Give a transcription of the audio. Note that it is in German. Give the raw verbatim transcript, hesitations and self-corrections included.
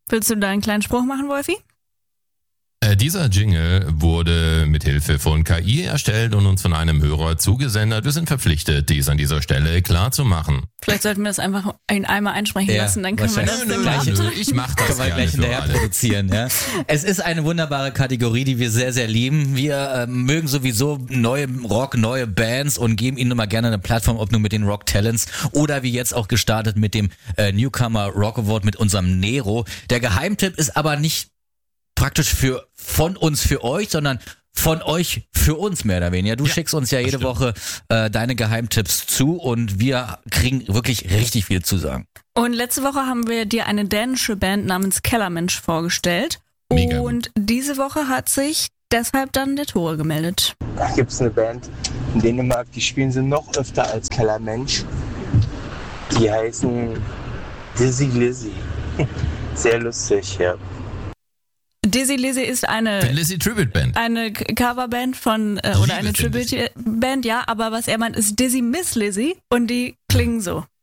Willst du da einen kleinen Spruch machen, Wolfi? Äh, dieser Jingle wurde mit Hilfe von K I erstellt und uns von einem Hörer zugesendet. Wir sind verpflichtet, dies an dieser Stelle klar zu machen. Vielleicht sollten wir das einfach in einmal einsprechen Ja, lassen, dann können wir das wahrscheinlich. immer Gleiche- abdrücken. Nö, ich mach das Können wir gerne gleich für hinterher alle. produzieren, ja. Es ist eine wunderbare Kategorie, die wir sehr, sehr lieben. Wir äh, mögen sowieso neue Rock, neue Bands und geben ihnen immer gerne eine Plattform, ob nur mit den Rock Talents oder wie jetzt auch gestartet mit dem äh, Newcomer Rock Award mit unserem Nero. Der Geheimtipp ist aber nicht praktisch für von uns für euch, sondern von euch für uns mehr oder weniger. Du Ja, schickst uns ja jede stimmt. Woche äh, deine Geheimtipps zu und wir kriegen wirklich richtig viel zu sagen. Und letzte Woche haben wir dir eine dänische Band namens Kellermensch vorgestellt. Mega Und diese Woche hat sich deshalb dann der Tore gemeldet. Da gibt es eine Band in Dänemark, die spielen sie noch öfter als Kellermensch. Die heißen Dizzy Lizzy. Sehr lustig, ja. Dizzy Lizzy ist eine Thin Lizzy Tribute Band. eine K- Coverband von äh, Liebe oder eine Thin Lizzy. Tribute-Band, ja, aber was er meint ist Dizzy Miss Lizzy und die klingen so.